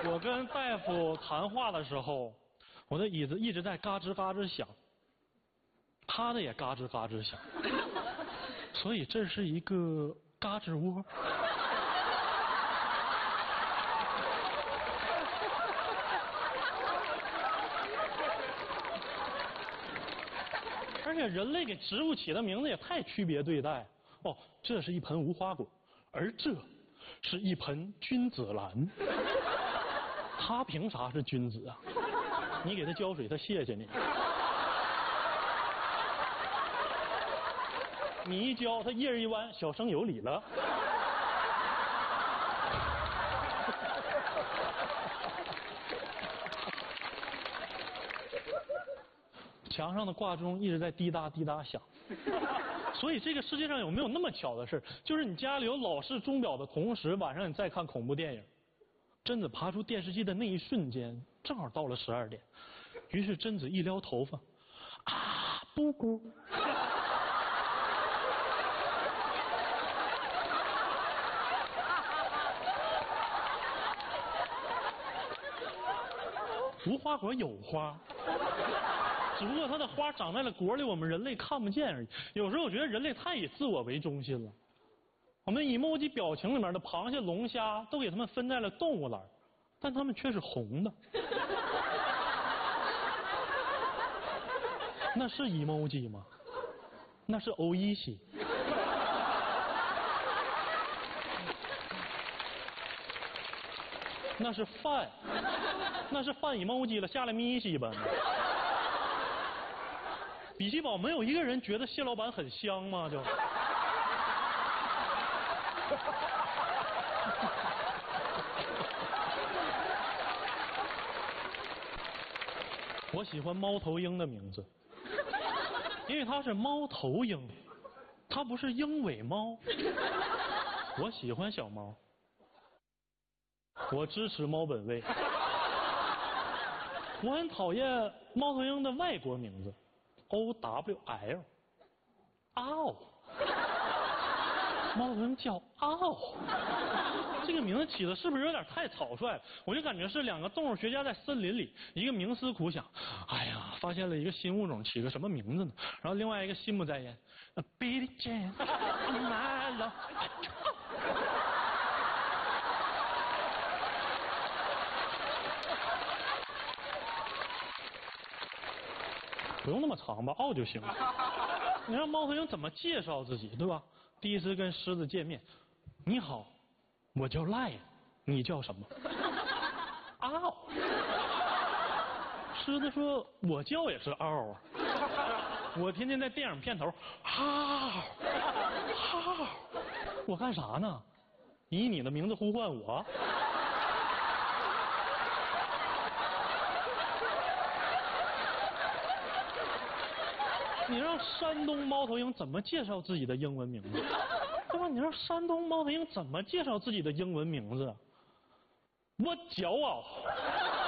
我跟大夫谈话的时候，我的椅子一直在嘎吱嘎吱响，他的也嘎吱嘎吱响，所以这是一个嘎吱窝。而且人类给植物起的名字也太区别对待哦，这是一盆无花果，而这是一盆君子兰。他凭啥是君子啊？你给他浇水，他谢谢你。你一浇，他叶儿一弯，小生有理了。墙上的挂钟一直在滴答滴答响，所以这个世界上有没有那么巧的事，就是你家里有老式钟表的同时，晚上你再看恐怖电影，贞子爬出电视机的那一瞬间，正好到了12点，于是贞子一撩头发，啊，布谷。无花果有花，只不过它的花长在了果里，我们人类看不见而已。有时候我觉得人类太以自我为中心了。我们emoji表情里面的螃蟹、龙虾都给它们分在了动物栏，但它们却是红的。那是 emoji 吗？那是欧一西。那是饭，那是饭 emoji 了，下来咪西吧。比奇堡没有一个人觉得蟹老板很香吗？就我喜欢猫头鹰的名字，因为它是猫头鹰，它不是鹰尾猫。我喜欢小猫，我支持猫本位。我很讨厌猫头鹰的外国名字 OWL， 嗷，猫头鹰叫嗷，这个名字起的是不是有点太草率了？我就感觉是两个动物学家在森林里，一个冥思苦想，哎呀，发现了一个新物种，起个什么名字呢？然后另外一个心不在焉 ，Billie Jean， my love。不用那么长吧，嗷就行了。你让猫头鹰怎么介绍自己，对吧？第一次跟狮子见面，你好，我叫赖，你叫什么？嗷。狮子说，我叫也是嗷啊，我天天在电影片头，嗷嗷，我干啥呢？以你的名字呼唤我。你让山东猫头鹰怎么介绍自己的英文名字，对吧？你让山东猫头鹰怎么介绍自己的英文名字？我骄傲。